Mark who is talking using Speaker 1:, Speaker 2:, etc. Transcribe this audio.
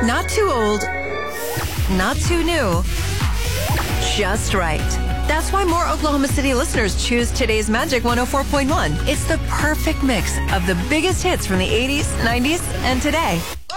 Speaker 1: Not too old, not too new, just right. That's why more Oklahoma City listeners choose today's Magic 104.1. It's the perfect mix of the biggest hits from the 80s, 90s, and today.